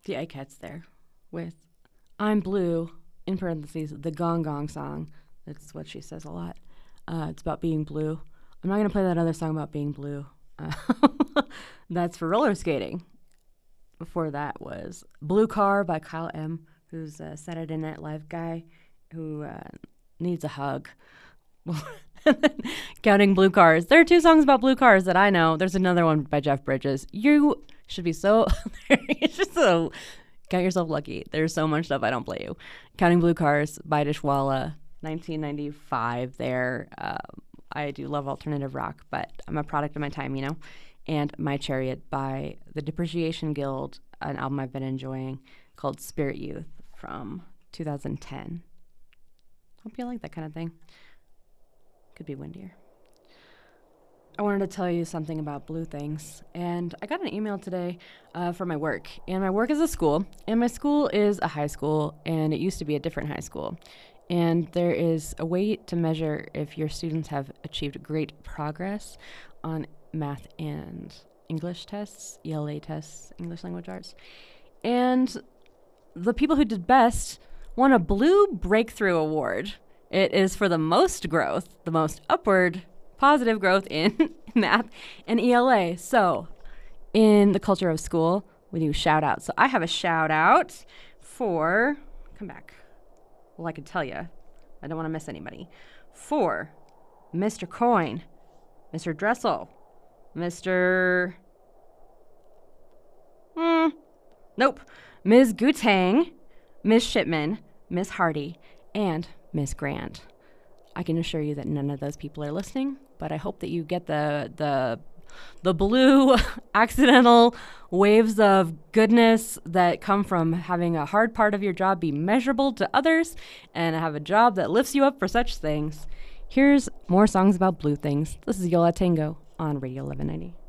The Ikettes there with I'm Blue, in parentheses, the Gong Gong song. That's what she says a lot. It's about being blue. I'm not going to play that other song about being blue. That's for roller skating. Before that was Blue Car by Kyle M., who's a Saturday Night Live guy who needs a hug. Counting Blue Cars. There are 2 songs about blue cars that I know. There's another one by Jeff Bridges. You should be so... it's just so... Count yourself lucky. There's so much stuff I don't play you. Counting Blue Cars by Dishwalla. 1995 there. I do love alternative rock, but I'm a product of my time, you know? And My Chariot by the Depreciation Guild, an album I've been enjoying called Spirit Youth from 2010. Hope you like that kind of thing. Could be windier. I wanted to tell you something about blue things. And I got an email today for my work. And my work is a school. And my school is a high school. And it used to be a different high school. And there is a way to measure if your students have achieved great progress on math and English tests, ELA tests, English Language Arts. And the people who did best won a Blue Breakthrough Award. It is for the most growth, the most upward positive growth in math and ELA. So in the culture of school, we do shout outs. So I have a shout out for, come back. Well, I could tell you. I don't want to miss anybody. For Mr. Coyne, Mr. Dressel, Mr. Nope. Ms. Gutang, Ms. Shipman, Ms. Hardy, and Ms. Grant. I can assure you that none of those people are listening, but I hope that you get the blue accidental waves of goodness that come from having a hard part of your job be measurable to others and have a job that lifts you up for such things. Here's more songs about blue things. This is Yola Tango on Radio 1190.